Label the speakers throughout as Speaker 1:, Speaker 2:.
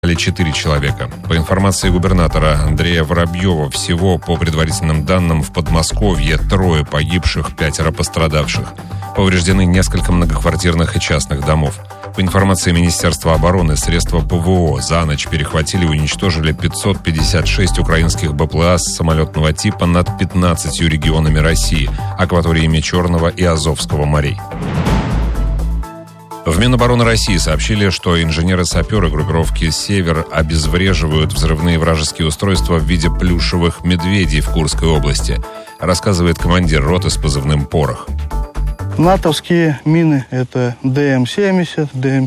Speaker 1: 4 человека. По информации губернатора Андрея Воробьева, всего, по предварительным данным, в Подмосковье 3 погибших, 5 пострадавших. Повреждены несколько многоквартирных и частных домов. По информации Министерства обороны, средства ПВО за ночь перехватили и уничтожили 556 украинских БПЛА самолетного типа над 15 регионами России, акваториями Черного и Азовского морей. В Минобороны России сообщили, что инженеры-саперы группировки «Север» обезвреживают взрывные вражеские устройства в виде плюшевых медведей в Курской области, рассказывает командир роты с позывным «Порох».
Speaker 2: НАТОвские мины – это ДМ-70,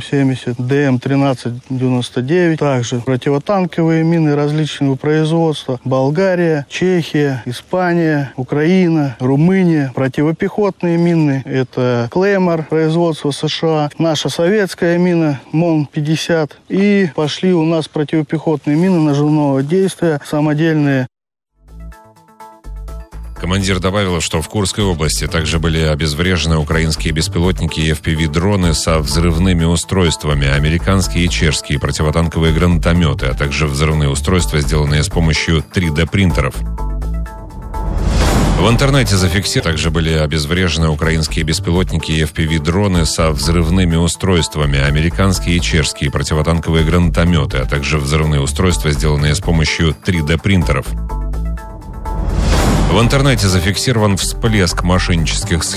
Speaker 2: ДМ-1399. Также противотанковые мины различного производства. Болгария, Чехия, Испания, Украина, Румыния. Противопехотные мины – это Клеймор, производство США. Наша советская мина МОН-50. И пошли у нас противопехотные мины наживного действия, самодельные.
Speaker 1: Командир добавил, что в Курской области также были обезврежены украинские беспилотники и FPV-дроны со взрывными устройствами, американские и чешские противотанковые гранатометы, а также взрывные устройства, сделанные с помощью 3D-принтеров. В интернете также были обезврежены украинские беспилотники и FPV-дроны со взрывными устройствами, американские и чешские противотанковые гранатометы, а также взрывные устройства, сделанные с помощью 3D-принтеров. В интернете зафиксирован всплеск мошеннических схем